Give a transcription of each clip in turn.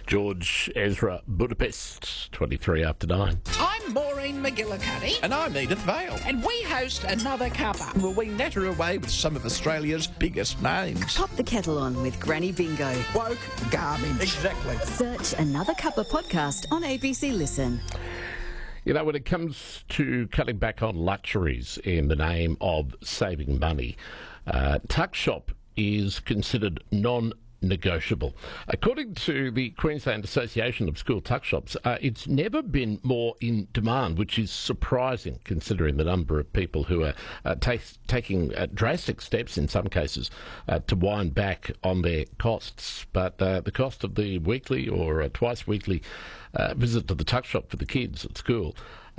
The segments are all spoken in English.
George Ezra Budapest, 23 after 9. I'm Maureen McGillicuddy. And I'm Edith Vale. And we host Another Cuppa. Well, we natter away with some of Australia's biggest names. Pop the kettle on with Granny Bingo. Woke garbage. Exactly. Search Another Cuppa podcast on ABC Listen. You know, when it comes to cutting back on luxuries in the name of saving money, tuck shop is considered non-negotiable. According to the Queensland Association of School Tuck Shops, it's never been more in demand, which is surprising considering the number of people who are taking drastic steps in some cases to wind back on their costs. But the cost of the weekly or twice weekly visit to the tuck shop for the kids at school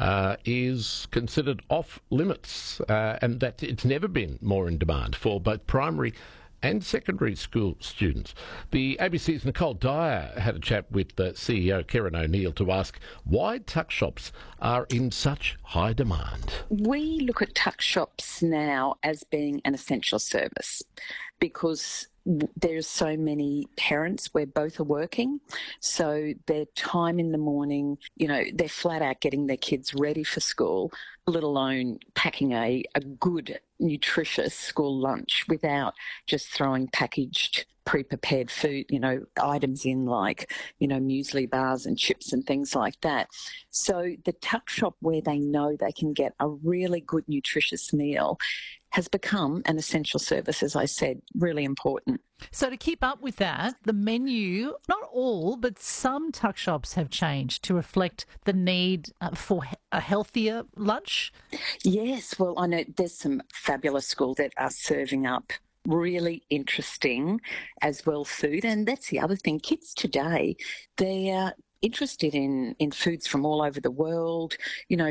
is considered off limits, and that it's never been more in demand for both primary and secondary school students. The ABC's Nicole Dyer had a chat with the CEO, Karen O'Neill, to ask why tuck shops are in such high demand. We look at tuck shops now as being an essential service because there's so many parents where both are working, so their time in the morning, they're flat out getting their kids ready for school, let alone packing a good, nutritious school lunch without just throwing packaged, pre-prepared food, items in like, muesli bars and chips and things like that. So the tuck shop where they know they can get a really good, nutritious meal has become an essential service, as I said, really important. So to keep up with that, the menu, not all, but some tuck shops have changed to reflect the need for a healthier lunch? Yes, well, I know there's some fabulous schools that are serving up really interesting as well food. And that's the other thing. Kids today, they're interested in foods from all over the world,